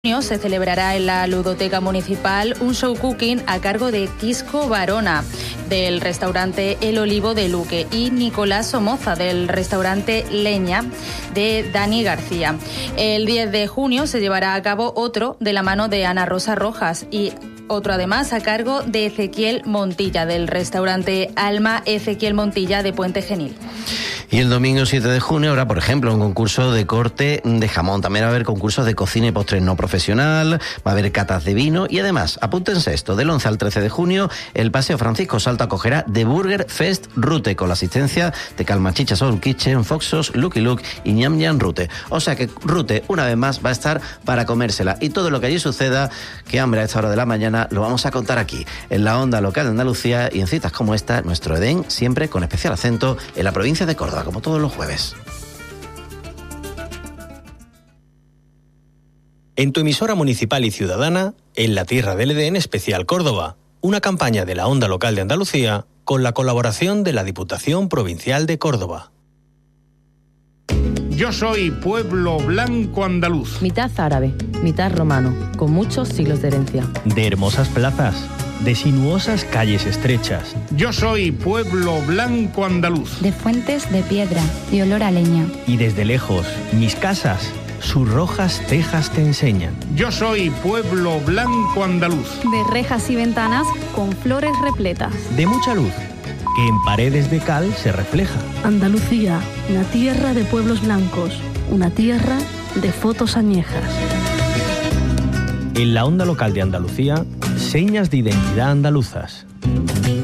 Se celebrará en la Ludoteca Municipal un show cooking a cargo de Quisco Barona, del restaurante El Olivo de Luque, y Nicolás Somoza, del restaurante Leña, de Dani García. El 10 de junio se llevará a cabo otro de la mano de Ana Rosa Rojas y otro además a cargo de Ezequiel Montilla, del restaurante Alma Ezequiel Montilla de Puente Genil. Y el domingo 7 de junio habrá, por ejemplo, un concurso de corte de jamón. También va a haber concursos de cocina y postres no profesional, va a haber catas de vino y además, apúntense esto, del 11 al 13 de junio, el Paseo Francisco Salto acogerá The Burger Fest Rute con la asistencia de Calmachicha Soul Kitchen, Foxos, Lucky Luke y Ñam Ñam Rute. O sea que Rute, una vez más, va a estar para comérsela. Y todo lo que allí suceda, que hambre a esta hora de la mañana, lo vamos a contar aquí, en la onda local de Andalucía y en citas como esta, nuestro Edén, siempre con especial acento en la provincia de Córdoba, como todos los jueves. En tu emisora municipal y ciudadana, en la tierra del Edén Especial Córdoba, una campaña de la onda local de Andalucía con la colaboración de la Diputación Provincial de Córdoba. Yo soy pueblo blanco andaluz. Mitad árabe, mitad romano, con muchos siglos de herencia. De hermosas plazas, de sinuosas calles estrechas. Yo soy pueblo blanco andaluz. De fuentes de piedra, de olor a leña. Y desde lejos, mis casas, sus rojas tejas te enseñan. Yo soy pueblo blanco andaluz. De rejas y ventanas con flores repletas. De mucha luz, que en paredes de cal se refleja. Andalucía, una tierra de pueblos blancos, una tierra de fotos añejas. En la onda local de Andalucía, señas de identidad andaluzas.